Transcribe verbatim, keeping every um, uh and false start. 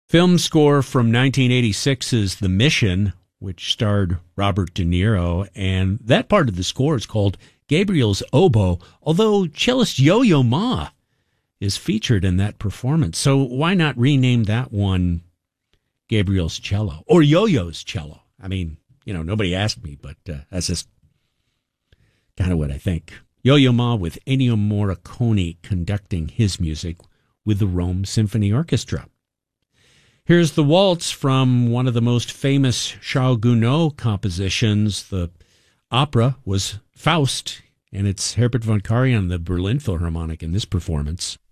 Film score from nineteen eighty-six is The Mission, which starred Robert De Niro, and that part of the score is called Gabriel's Oboe, although cellist Yo-Yo Ma is featured in that performance. So why not rename that one Gabriel's Cello or Yo-Yo's Cello? I mean, you know, nobody asked me, but uh, that's just kind of what I think. Yo-Yo Ma with Ennio Morricone conducting his music with the Rome Symphony Orchestra. Here's the waltz from one of the most famous Charles Gounod compositions. The opera was Faust, and it's Herbert von Karajan, the Berlin Philharmonic, in this performance.